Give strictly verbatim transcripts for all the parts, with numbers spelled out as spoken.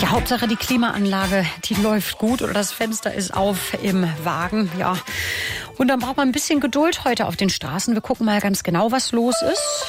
Ja, Hauptsache die Klimaanlage, die läuft gut oder das Fenster ist auf im Wagen. Ja. Und dann braucht man ein bisschen Geduld heute auf den Straßen. Wir gucken mal ganz genau, was los ist.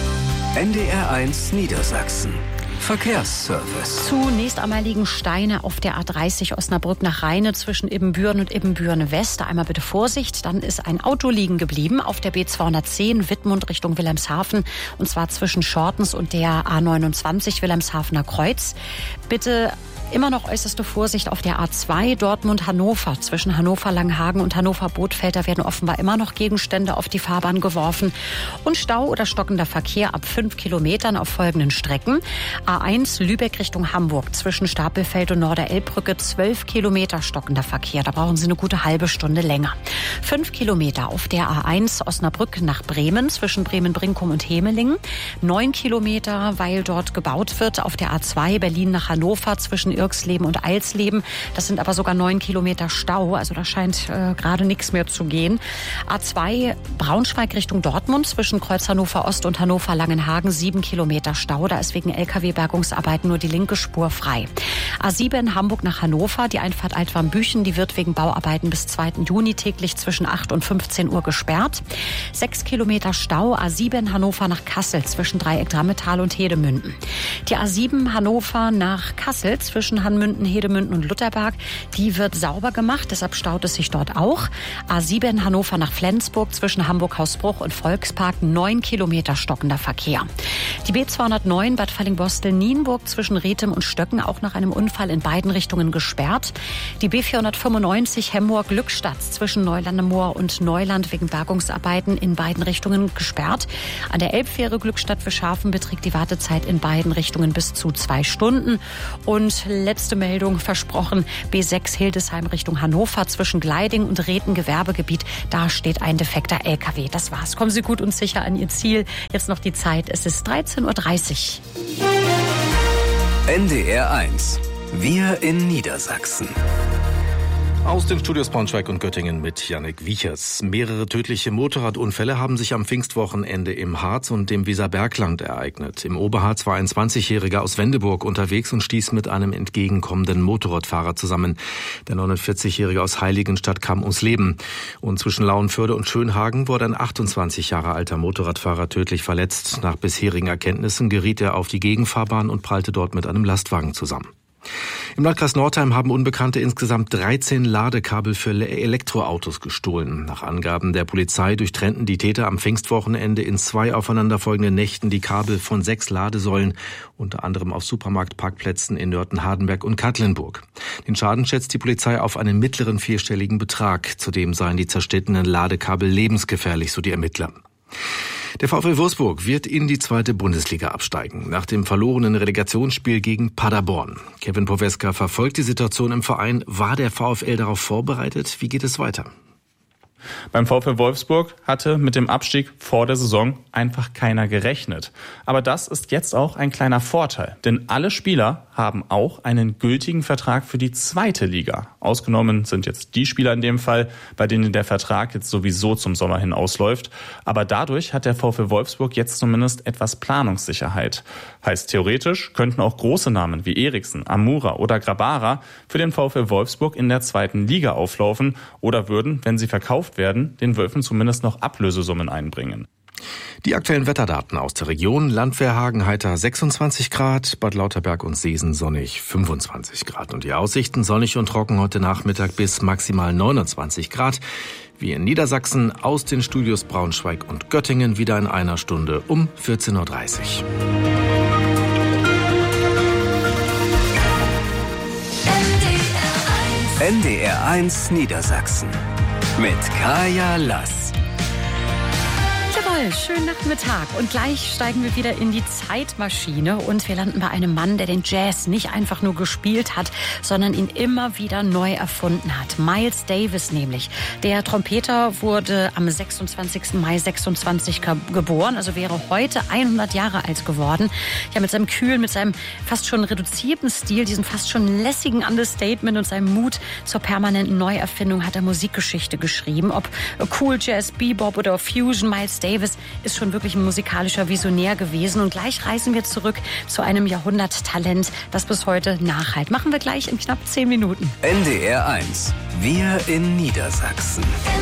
N D R eins Niedersachsen. Verkehrsservice. Zunächst einmal liegen Steine auf der A dreißig Osnabrück nach Rheine zwischen Ibbenbüren und Ibbenbüren-West. Da einmal bitte Vorsicht. Dann ist ein Auto liegen geblieben auf der B zweihundertzehn Wittmund Richtung Wilhelmshaven. Und zwar zwischen Schortens und der A neunundzwanzig Wilhelmshavener Kreuz. Bitte immer noch äußerste Vorsicht auf der A zwei Dortmund-Hannover. Zwischen Hannover-Langenhagen und Hannover-Bothfeld, da werden offenbar immer noch Gegenstände auf die Fahrbahn geworfen. Und Stau oder stockender Verkehr ab fünf Kilometern auf folgenden Strecken. A eins Lübeck Richtung Hamburg. Zwischen Stapelfeld und Norderelbbrücke zwölf Kilometer stockender Verkehr. Da brauchen Sie eine gute halbe Stunde länger. fünf Kilometer auf der A eins Osnabrück nach Bremen. Zwischen Bremen-Brinkum und Hemelingen. neun Kilometer, weil dort gebaut wird. Auf der A zwei Berlin nach Hannover zwischen Irxleben und Eilsleben. Das sind aber sogar neun Kilometer Stau. Also da scheint äh, gerade nichts mehr zu gehen. A zwei Braunschweig Richtung Dortmund zwischen Kreuz Hannover Ost und Hannover Langenhagen sieben Kilometer Stau. Da ist wegen L K W-Bergungsarbeiten nur die linke Spur frei. A sieben Hamburg nach Hannover. Die Einfahrt Altwarmbüchen, die wird wegen Bauarbeiten bis zweiten Juni täglich zwischen acht und fünfzehn Uhr gesperrt. sechs Kilometer Stau. A sieben Hannover nach Kassel zwischen Dreieck Drammetal und Hedemünden. Die A sieben Hannover nach Kassel zwischen Hanmünden, Hedemünden und Lutherberg, die wird sauber gemacht, deshalb staut es sich dort auch. A sieben Hannover nach Flensburg zwischen Hamburg-Hausbruch und Volkspark neun Kilometer stockender Verkehr. Die B zweihundertneun Bad Fallingbostel-Nienburg zwischen Rethem und Stöcken auch nach einem Unfall in beiden Richtungen gesperrt. Die B vierhundertfünfundneunzig Hemmoor-Glückstadt zwischen Neulandemoor und Neuland wegen Bergungsarbeiten in beiden Richtungen gesperrt. An der Elbfähre Glückstadt-Fischhafen beträgt die Wartezeit in beiden Richtungen bis zu zwei Stunden. Und letzte Meldung versprochen, B sechs Hildesheim Richtung Hannover zwischen Gleiding und Rethen Gewerbegebiet. Da steht ein defekter L K W. Das war's. Kommen Sie gut und sicher an Ihr Ziel. Jetzt noch die Zeit. Es ist dreizehn Uhr dreißig. N D R eins. Wir in Niedersachsen. Aus den Studios Braunschweig und Göttingen mit Jannik Wiechers. Mehrere tödliche Motorradunfälle haben sich am Pfingstwochenende im Harz und dem Weserbergland ereignet. Im Oberharz war ein zwanzigjähriger aus Wendeburg unterwegs und stieß mit einem entgegenkommenden Motorradfahrer zusammen. Der neunundvierzigjährige aus Heiligenstadt kam ums Leben. Und zwischen Lauenförde und Schönhagen wurde ein achtundzwanzig Jahre alter Motorradfahrer tödlich verletzt. Nach bisherigen Erkenntnissen geriet er auf die Gegenfahrbahn und prallte dort mit einem Lastwagen zusammen. Im Landkreis Nordheim haben Unbekannte insgesamt dreizehn Ladekabel für Elektroautos gestohlen. Nach Angaben der Polizei durchtrennten die Täter am Pfingstwochenende in zwei aufeinanderfolgenden Nächten die Kabel von sechs Ladesäulen, unter anderem auf Supermarktparkplätzen in Nörten-Hardenberg und Katlenburg. Den Schaden schätzt die Polizei auf einen mittleren vierstelligen Betrag. Zudem seien die zerschnittenen Ladekabel lebensgefährlich, so die Ermittler. Der VfL Wolfsburg wird in die zweite Bundesliga absteigen, nach dem verlorenen Relegationsspiel gegen Paderborn. Kevin Poweska verfolgt die Situation im Verein. War der VfL darauf vorbereitet? Wie geht es weiter? Beim VfL Wolfsburg hatte mit dem Abstieg vor der Saison einfach keiner gerechnet. Aber das ist jetzt auch ein kleiner Vorteil, denn alle Spieler haben auch einen gültigen Vertrag für die zweite Liga. Ausgenommen sind jetzt die Spieler in dem Fall, bei denen der Vertrag jetzt sowieso zum Sommer hin ausläuft. Aber dadurch hat der VfL Wolfsburg jetzt zumindest etwas Planungssicherheit. Heißt, theoretisch könnten auch große Namen wie Eriksen, Amura oder Grabara für den VfL Wolfsburg in der zweiten Liga auflaufen oder würden, wenn sie verkauft werden, den Wölfen zumindest noch Ablösesummen einbringen. Die aktuellen Wetterdaten aus der Region: Landwehrhagen heiter sechsundzwanzig Grad, Bad Lauterberg und Seesen sonnig fünfundzwanzig Grad. Und die Aussichten: sonnig und trocken heute Nachmittag bis maximal neunundzwanzig Grad. Wir in Niedersachsen aus den Studios Braunschweig und Göttingen wieder in einer Stunde um vierzehn Uhr dreißig. N D R eins Niedersachsen mit Kaya Lass. Jawohl, schönen Nachmittag. Und gleich steigen wir wieder in die Zeitmaschine und wir landen bei einem Mann, der den Jazz nicht einfach nur gespielt hat, sondern ihn immer wieder neu erfunden hat. Miles Davis nämlich. Der Trompeter wurde am sechsundzwanzigsten Mai sechsundzwanzig geboren, also wäre heute hundert Jahre alt geworden. Ja, mit seinem kühlen, mit seinem fast schon reduzierten Stil, diesem fast schon lässigen Understatement und seinem Mut zur permanenten Neuerfindung hat er Musikgeschichte geschrieben. Ob Cool Jazz, Bebop oder Fusion, Miles Davis Elvis ist schon wirklich ein musikalischer Visionär gewesen. Und gleich reisen wir zurück zu einem Jahrhunderttalent, das bis heute nachhalt. Machen wir gleich in knapp zehn Minuten. N D R eins. Wir in Niedersachsen.